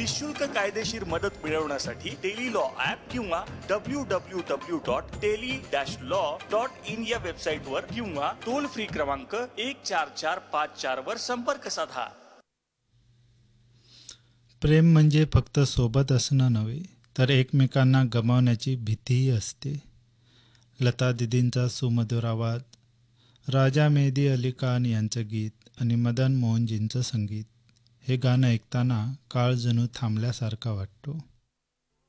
निशुल्क कायदेशीर मदत मिळवण्यासाठी टेली लॉ ऍप किंवा www.teli-law.in या वेबसाईटवर किंवा टोल फ्री क्रमांक 14454 वर संपर्क साधा. प्रेम म्हणजे फक्त सोबत असणं नव्हे, तर एकमेकांना गमावण्याची भीतीही असते. लता दीदींचा सुमधुर आवाज, राजा मेहदी अली खान यांचं गीत आणि मदन मोहनजींचं संगीत. हे गाणं ऐकताना काळ जणू थांबल्यासारखा वाटतो.